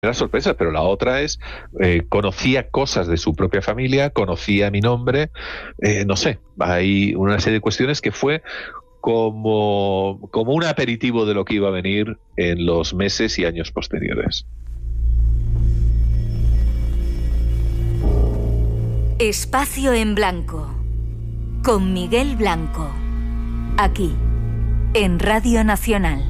sorpresa, pero la otra es, conocía cosas de su propia familia, conocía mi nombre, no sé, hay una serie de cuestiones que fue como un aperitivo de lo que iba a venir en los meses y años posteriores. Espacio en Blanco, con Miguel Blanco, aquí, en Radio Nacional.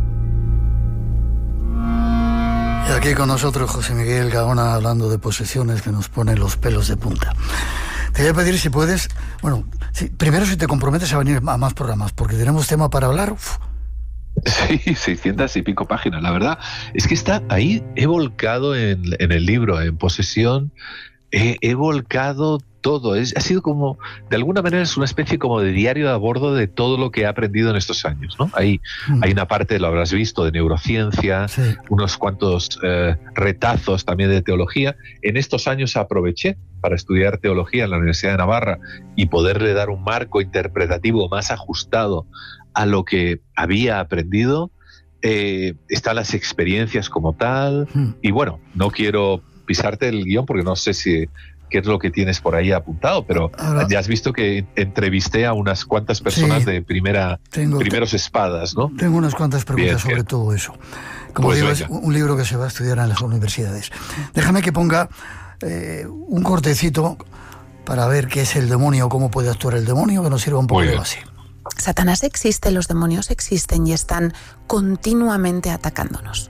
Y aquí con nosotros José Miguel Gaona, hablando de posesiones que nos ponen los pelos de punta. Te voy a pedir si puedes, primero si te comprometes a venir a más programas, porque tenemos tema para hablar. Sí, 600 y pico páginas. La verdad es que está ahí, he volcado en el libro, en Posesión, he volcado todo. Ha sido como, de alguna manera, es una especie como de diario a bordo de todo lo que he aprendido en estos años, ¿no? Hay una parte, lo habrás visto, de neurociencia, sí, unos cuantos retazos también de teología. En estos años aproveché para estudiar teología en la Universidad de Navarra y poderle dar un marco interpretativo más ajustado a lo que había aprendido. Están las experiencias como tal. Y bueno, no quiero pisarte el guión porque no sé qué es lo que tienes por ahí apuntado, pero ahora, ya has visto que entrevisté a unas cuantas personas, sí, de primeros espadas, ¿no? Tengo unas cuantas preguntas sobre todo eso. Como pues digo, venga, es un libro que se va a estudiar en las universidades. Déjame que ponga un cortecito para ver qué es el demonio, cómo puede actuar el demonio, que nos sirva un poco de base. Satanás existe, los demonios existen y están continuamente atacándonos.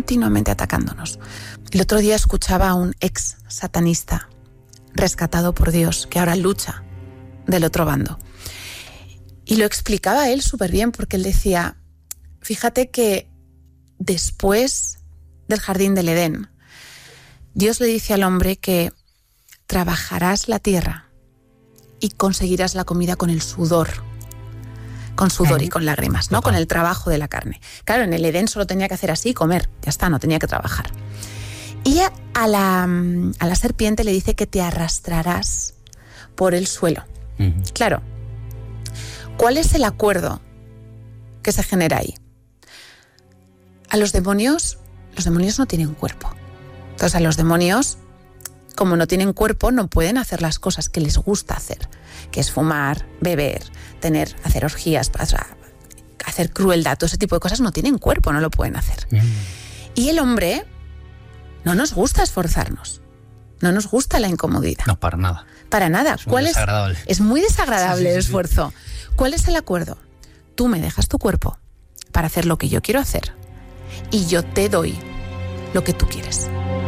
El otro día escuchaba a un ex satanista rescatado por Dios, que ahora lucha del otro bando. Y lo explicaba él súper bien, porque él decía, fíjate que después del jardín del Edén, Dios le dice al hombre que trabajarás la tierra y conseguirás la comida con el sudor. Con sudor y con lágrimas, ¿no? Con el trabajo de la carne. Claro, en el Edén solo tenía que hacer así, comer, ya está, no tenía que trabajar. Y a la serpiente le dice que te arrastrarás por el suelo. Claro, ¿cuál es el acuerdo que se genera ahí? A los demonios no tienen cuerpo. Entonces a los demonios, como no tienen cuerpo, no pueden hacer las cosas que les gusta hacer, que es fumar, beber, hacer orgías, hacer crueldad, todo ese tipo de cosas no tienen cuerpo, no lo pueden hacer. Y el hombre, no nos gusta esforzarnos, no nos gusta la incomodidad. No, para nada. Para nada. Es muy desagradable. Es muy desagradable el esfuerzo. ¿Cuál es el acuerdo? Tú me dejas tu cuerpo para hacer lo que yo quiero hacer y yo te doy lo que tú quieres.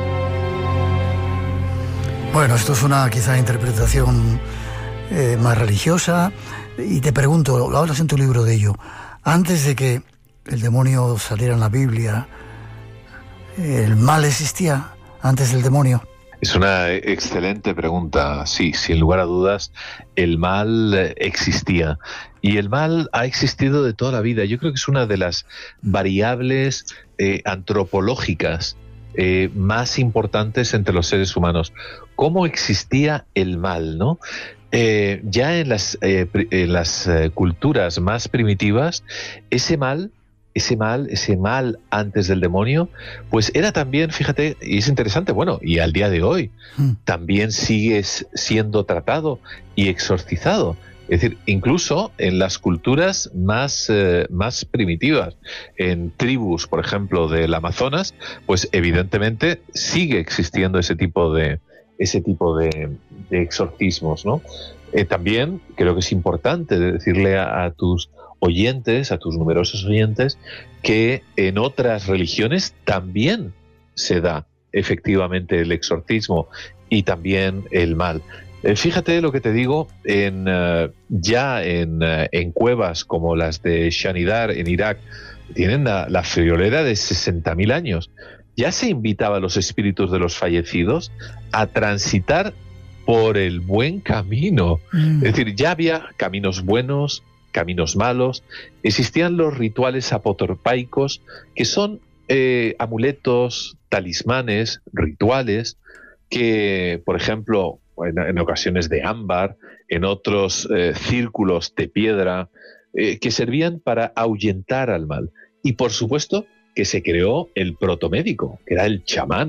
Bueno, esto es una quizá interpretación más religiosa, y te pregunto, lo hablas en tu libro de ello, antes de que el demonio saliera en la Biblia, ¿el mal existía antes del demonio? Es una excelente pregunta. Sí, sin lugar a dudas, el mal existía. Y el mal ha existido de toda la vida. Yo creo que es una de las variables antropológicas más importantes entre los seres humanos. ¿Cómo existía el mal, no? Ya en las culturas más primitivas, ese mal antes del demonio, pues era también, fíjate, y es interesante, bueno, y al día de hoy también sigue siendo tratado y exorcizado. Es decir, incluso en las culturas más primitivas, en tribus, por ejemplo, del Amazonas, pues evidentemente sigue existiendo ese tipo de exorcismos, ¿no? También creo que es importante decirle a tus oyentes, a tus numerosos oyentes, que en otras religiones también se da efectivamente el exorcismo y también el mal. Fíjate lo que te digo, en cuevas como las de Shanidar en Irak, tienen la friolera de 60.000 años. Ya se invitaba a los espíritus de los fallecidos a transitar por el buen camino. Es decir, ya había caminos buenos, caminos malos. Existían los rituales apotropaicos, que son amuletos, talismanes, rituales, que, por ejemplo, en ocasiones de ámbar, en otros círculos de piedra, que servían para ahuyentar al mal. Y, por supuesto, que se creó el protomédico, que era el chamán.